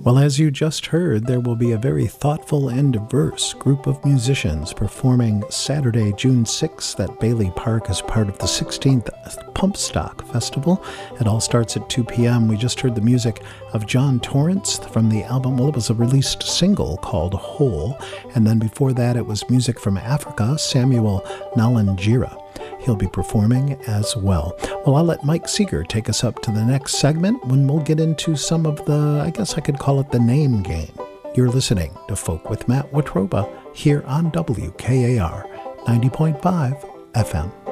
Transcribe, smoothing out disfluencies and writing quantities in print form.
Well, as you just heard, there will be a very thoughtful and diverse group of musicians performing Saturday, June 6th at Bailey Park as part of the 16th Pump Stock Festival. It all starts at 2 p.m. We just heard the music of John Torrance from the album, well, it was a released single called Whole. And then before that, it was music from Africa, Samuel Nalanjira. He'll be performing as well. Well, I'll let Mike Seeger take us up to the next segment when we'll get into some of the, I guess I could call it the name game. You're listening to Folk with Matt Watroba here on WKAR 90.5 FM.